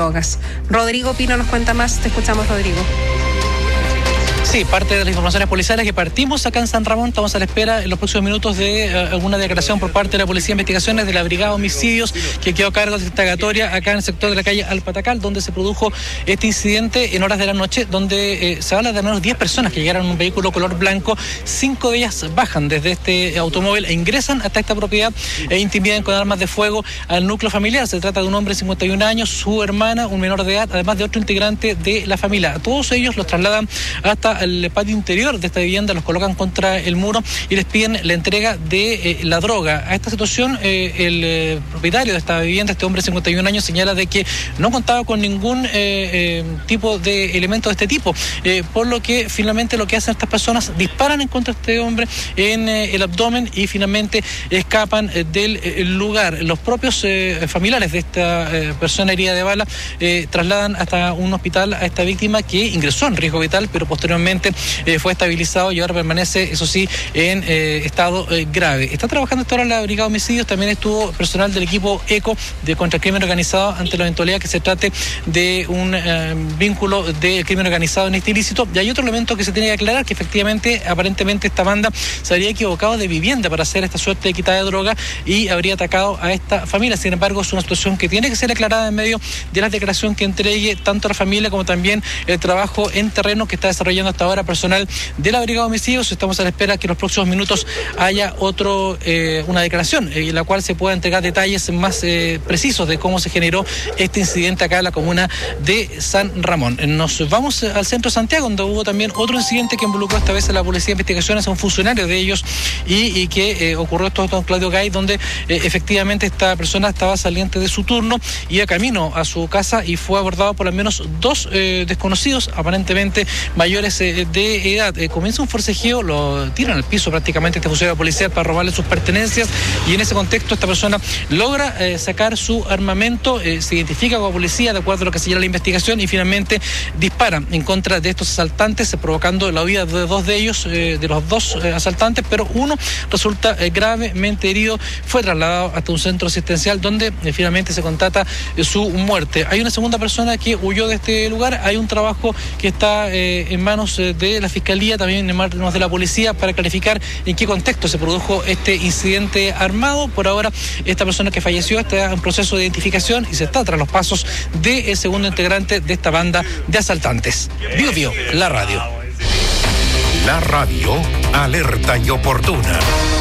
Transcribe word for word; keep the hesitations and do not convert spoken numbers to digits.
drogas. Rodrigo Pino nos cuenta más. Te escuchamos, Rodrigo. Sí, parte de las informaciones policiales que partimos acá en San Ramón. Estamos a la espera en los próximos minutos de eh, alguna declaración por parte de la Policía de Investigaciones de la Brigada de Homicidios, que quedó a cargo de esta indagatoria acá en el sector de la calle Alpatacal, donde se produjo este incidente en horas de la noche, donde eh, se habla de al menos diez personas que llegaron en un vehículo color blanco. Cinco de ellas bajan desde este automóvil e ingresan hasta esta propiedad e intimidan con armas de fuego al núcleo familiar. Se trata de un hombre de cincuenta y un años, su hermana, un menor de edad, además de otro integrante de la familia. A todos ellos los trasladan hasta el patio interior de esta vivienda, los colocan contra el muro y les piden la entrega de eh, la droga. A esta situación, eh, el eh, propietario de esta vivienda, este hombre de cincuenta y un años, señala de que no contaba con ningún eh, eh, tipo de elemento de este tipo, eh, por lo que finalmente lo que hacen estas personas, disparan en contra de este hombre en eh, el abdomen y finalmente escapan eh, del eh, lugar. Los propios eh, familiares de esta eh, persona herida de bala eh, trasladan hasta un hospital a esta víctima, que ingresó en riesgo vital, pero posteriormente Eh, fue estabilizado y ahora permanece, eso sí, en eh, estado eh, grave. Está trabajando hasta ahora la Brigada de Homicidios. También estuvo personal del equipo ECO de contra el crimen organizado ante la eventualidad que se trate de un eh, vínculo de crimen organizado en este ilícito. Y hay otro elemento que se tiene que aclarar, que efectivamente, aparentemente esta banda se habría equivocado de vivienda para hacer esta suerte de quitada de droga y habría atacado a esta familia. Sin embargo, es una situación que tiene que ser aclarada en medio de la declaración que entregue tanto la familia como también el trabajo en terreno que está desarrollando hasta ahora personal de la Brigada de Homicidios. Estamos a la espera que en los próximos minutos haya otro eh, una declaración eh, en la cual se pueda entregar detalles más eh, precisos de cómo se generó este incidente acá en la comuna de San Ramón. Nos vamos al centro de Santiago, donde hubo también otro incidente que involucró esta vez a la Policía de Investigaciones, a un funcionario de ellos, y, y que eh, ocurrió esto con Claudio Gay, donde eh, efectivamente esta persona estaba saliente de su turno, iba camino a su casa y fue abordado por al menos dos eh, desconocidos, aparentemente mayores eh, de edad. Eh, comienza un forcejeo, lo tiran al piso prácticamente este funcionario policial para robarle sus pertenencias, y en ese contexto esta persona logra eh, sacar su armamento, eh, se identifica como policía de acuerdo a lo que señala la investigación y finalmente dispara en contra de estos asaltantes, eh, provocando la huida de dos de ellos, eh, de los dos eh, asaltantes, pero uno resulta eh, gravemente herido. Fue trasladado hasta un centro asistencial donde eh, finalmente se constata eh, su muerte. Hay una segunda persona que huyó de este lugar. Hay un trabajo que está eh, en manos eh, de la Fiscalía, también en manos de la policía, para clarificar en qué contexto se produjo este incidente armado. Por ahora, esta persona que falleció está en proceso de identificación y se está tras los pasos del segundo integrante de esta banda de asaltantes. Bio Bio, la radio. La radio, alerta y oportuna.